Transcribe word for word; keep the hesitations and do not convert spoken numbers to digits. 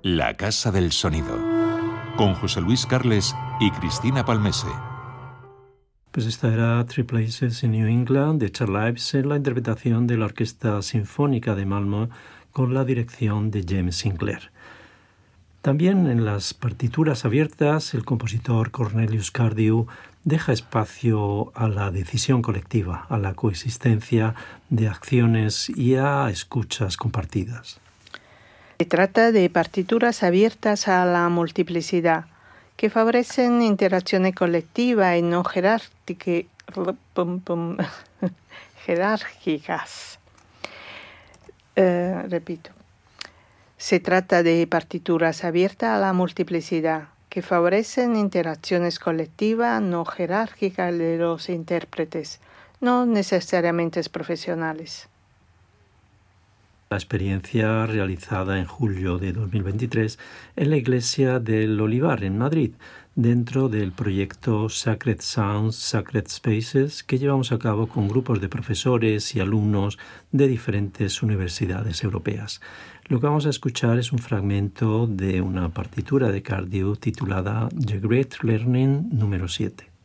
La Casa del Sonido, con José Luis Carles y Cristina Palmese. Pues esta era Three Places in New England de Charles Ives en la interpretación de la Orquesta Sinfónica de Malmö con la dirección de James Sinclair. También en las partituras abiertas, el compositor Cornelius Cardew deja espacio a la decisión colectiva, a la coexistencia de acciones y a escuchas compartidas. Se trata de partituras abiertas a la multiplicidad, que favorecen interacciones colectivas y no jerárquicas. Eh, repito. Se trata de partituras abiertas a la multiplicidad, que favorecen interacciones colectivas no jerárquicas de los intérpretes, no necesariamente profesionales. La experiencia realizada en julio de dos mil veintitrés en la iglesia del Olivar en Madrid, dentro del proyecto Sacred Sounds, Sacred Spaces, que llevamos a cabo con grupos de profesores y alumnos de diferentes universidades europeas. Lo que vamos a escuchar es un fragmento de una partitura de Cardew titulada The Great Learning número siete.